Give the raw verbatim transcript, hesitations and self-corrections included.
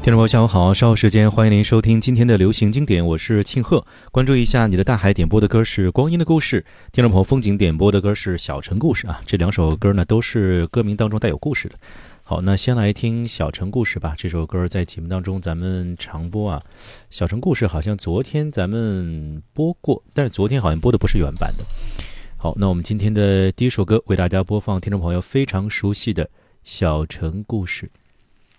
听众朋友下午好，稍后时间欢迎您收听今天的流行经典，我是庆贺。关注一下你的大海点播的歌是《光阴的故事》，听众朋友风景点播的歌是《小城故事》啊，这两首歌呢都是歌名当中带有故事的。好，那先来听《小城故事》吧。这首歌在节目当中咱们常播啊，《小城故事》好像昨天咱们播过，但是昨天好像播的不是原版的。好，那我们今天的第一首歌为大家播放听众朋友非常熟悉的《小城故事》。